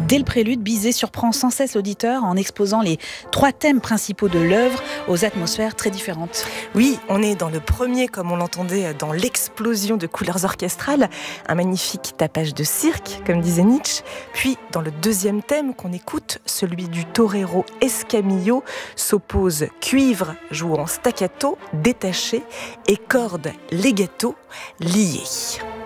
Dès le prélude, Bizet surprend sans cesse l'auditeur en exposant les 3 thèmes principaux de l'œuvre aux atmosphères très différentes. Oui, on est dans le premier, comme on l'entendait, dans l'explosion de couleurs orchestrales, un magnifique tapage de cirque, comme disait Nietzsche. Puis, dans le deuxième thème qu'on écoute, celui du torero Escamillo, s'oppose cuivre jouant staccato, détaché, et cordes legato liées.